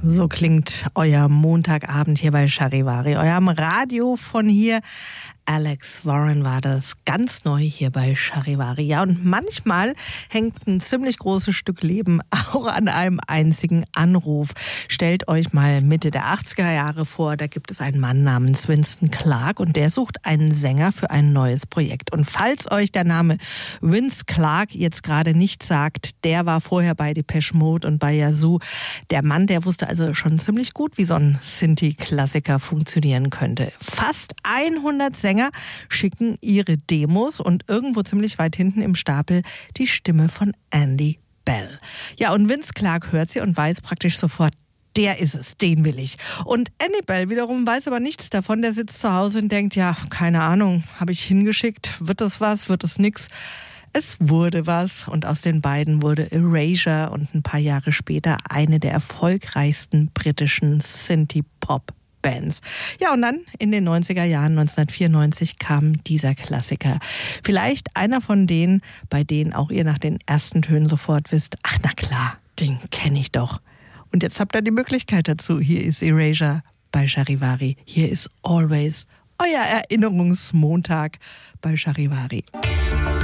So klingt euer Montagabend hier bei Charivari, eurem Radio von hier. Alex Warren war das, ganz neu hier bei Charivari. Ja, und manchmal hängt ein ziemlich großes Stück Leben auch an einem einzigen Anruf. Stellt euch mal Mitte der 80er Jahre vor, da gibt es einen Mann namens Winston Clark und der sucht einen Sänger für ein neues Projekt. Und falls euch der Name Vince Clarke jetzt gerade nicht sagt, der war vorher bei Depeche Mode und bei Yazoo. Der Mann, der wusste also schon ziemlich gut, wie so ein Sinti-Klassiker funktionieren könnte. Fast 100 Sänger schicken ihre Demos und irgendwo ziemlich weit hinten im Stapel die Stimme von Andy Bell. Ja, und Vince Clarke hört sie und weiß praktisch sofort, der ist es, den will ich. Und Andy Bell wiederum weiß aber nichts davon, der sitzt zu Hause und denkt, ja, keine Ahnung, habe ich hingeschickt, wird das was, wird das nix? Es wurde was und aus den beiden wurde Erasure und ein paar Jahre später eine der erfolgreichsten britischen Synthie-Pop-Bands. Ja, und dann in den 90er Jahren, 1994, kam dieser Klassiker. Vielleicht einer von denen, bei denen auch ihr nach den ersten Tönen sofort wisst, ach na klar, den kenne ich doch. Und jetzt habt ihr die Möglichkeit dazu. Hier ist Erasure bei Charivari. Hier ist Always, euer Erinnerungsmontag bei Charivari.